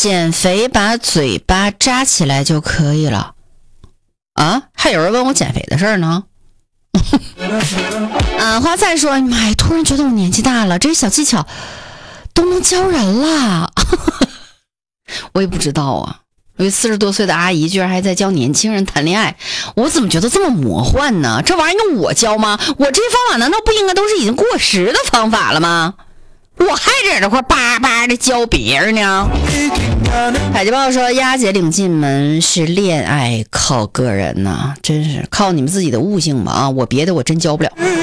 减肥把嘴巴扎起来就可以了啊？还有人问我减肥的事儿呢。花菜说，妈呀，突然觉得我年纪大了，这些小技巧都能教人了。我也不知道啊，因为40多岁的阿姨居然还在教年轻人谈恋爱，我怎么觉得这么魔幻呢？这玩意儿用我教吗？我这方法难道不应该都是已经过时的方法了吗？我还在这块叭叭的教别人呢。海基豹说，丫姐领进门是恋爱靠个人呐，真是靠你们自己的悟性吧啊！我别的我真教不了。